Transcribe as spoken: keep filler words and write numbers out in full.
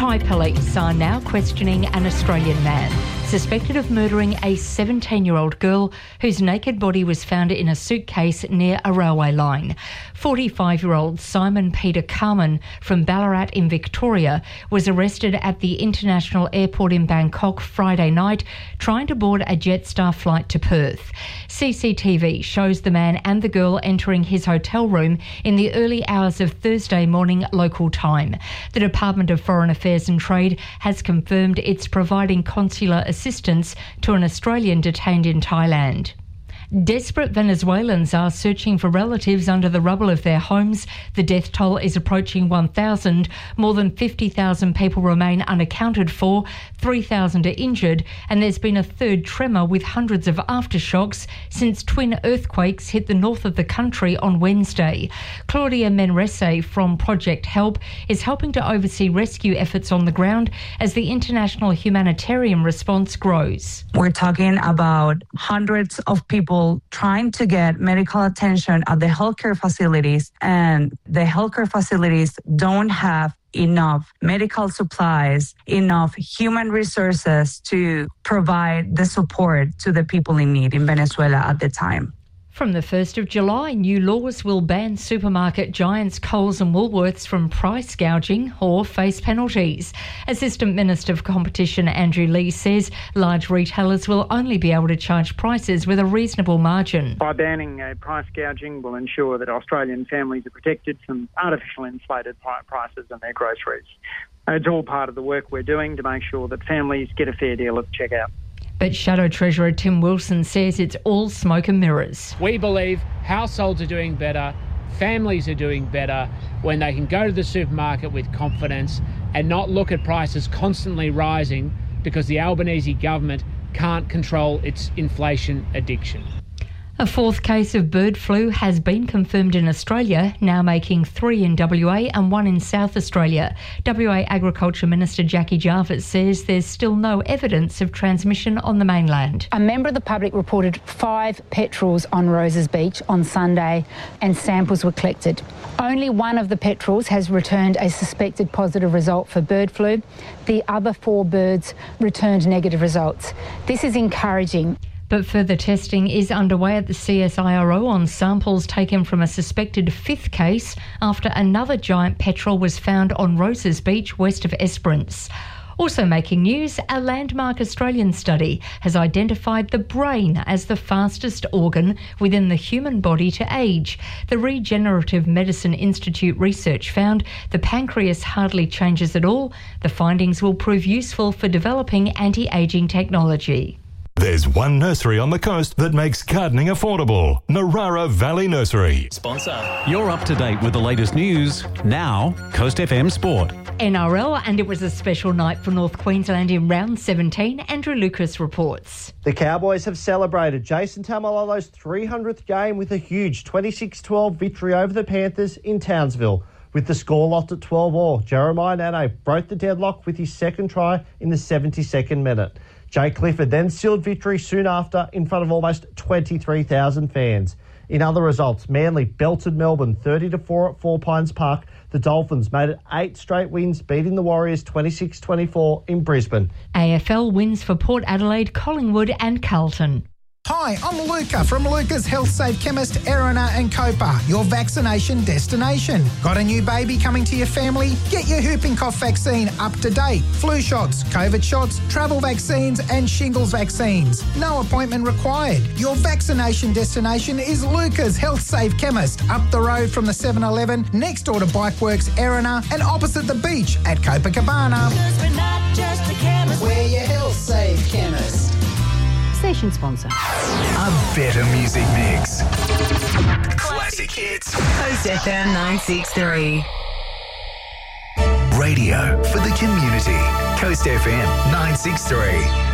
Thai police are now questioning an Australian man suspected of murdering a seventeen-year-old girl whose naked body was found in a suitcase near a railway line. forty-five-year-old Simon Peter Carman from Ballarat in Victoria was arrested at the international airport in Bangkok Friday night trying to board a Jetstar flight to Perth. C C T V shows the man and the girl entering his hotel room in the early hours of Thursday morning local time. The Department of Foreign Affairs and Trade has confirmed it's providing consular assistance to an Australian detained in Thailand. Desperate Venezuelans are searching for relatives under the rubble of their homes. The death toll is approaching one thousand. More than fifty thousand people remain unaccounted for, three thousand are injured, and there's been a third tremor with hundreds of aftershocks since twin earthquakes hit the north of the country on Wednesday. Claudia Menrese from Project Help is helping to oversee rescue efforts on the ground as the international humanitarian response grows. We're talking about hundreds of people trying to get medical attention at the healthcare facilities, and the healthcare facilities don't have enough medical supplies, enough human resources to provide the support to the people in need in Venezuela at the time. From the first of July, new laws will ban supermarket giants Coles and Woolworths from price gouging or face penalties. Assistant Minister for Competition Andrew Lee says large retailers will only be able to charge prices with a reasonable margin. By banning uh, price gouging will ensure that Australian families are protected from artificial inflated prices on their groceries. It's all part of the work we're doing to make sure that families get a fair deal at the checkout. But Shadow Treasurer Tim Wilson says it's all smoke and mirrors. We believe households are doing better, families are doing better when they can go to the supermarket with confidence and not look at prices constantly rising because the Albanese government can't control its inflation addiction. A fourth case of bird flu has been confirmed in Australia, now making three in W A and one in South Australia. W A Agriculture Minister Jackie Jarvis says there's still no evidence of transmission on the mainland. A member of the public reported five petrels on Roses Beach on Sunday and samples were collected. Only one of the petrels has returned a suspected positive result for bird flu. The other four birds returned negative results. This is encouraging. But further testing is underway at the C S I R O on samples taken from a suspected fifth case after another giant petrel was found on Roses Beach west of Esperance. Also making news, a landmark Australian study has identified the brain as the fastest organ within the human body to age. The Regenerative Medicine Institute research found the pancreas hardly changes at all. The findings will prove useful for developing anti-aging technology. There's one nursery on the coast that makes gardening affordable. Narara Valley Nursery. Sponsor. You're up to date with the latest news. Now, Coast F M Sport. N R L, and it was a special night for North Queensland in round seventeen. Andrew Lucas reports. The Cowboys have celebrated Jason Taumalolo's three hundredth game with a huge twenty-six twelve victory over the Panthers in Townsville. With the score locked at twelve all, Jeremiah Nane broke the deadlock with his second try in the seventy-second minute. Jake Clifford then sealed victory soon after in front of almost twenty-three thousand fans. In other results, Manly belted Melbourne thirty to four at Four Pines Park. The Dolphins made it eight straight wins, beating the Warriors twenty-six twenty-four in Brisbane. A F L wins for Port Adelaide, Collingwood and Carlton. Hi, I'm Luca from Luca's Health Safe Chemist, Erina and Copa, your vaccination destination. Got a new baby coming to your family? Get your whooping cough vaccine up to date. Flu shots, COVID shots, travel vaccines and shingles vaccines. No appointment required. Your vaccination destination is Luca's Health Safe Chemist, up the road from the seven eleven, next door to Bikeworks, Erina and opposite the beach at Copacabana. Because we're not just a chemist, we're your Health Safe Chemist. Station sponsor. A better music mix. Classic hits. Coast F M nine sixty-three. Radio for the community. Coast F M nine sixty-three.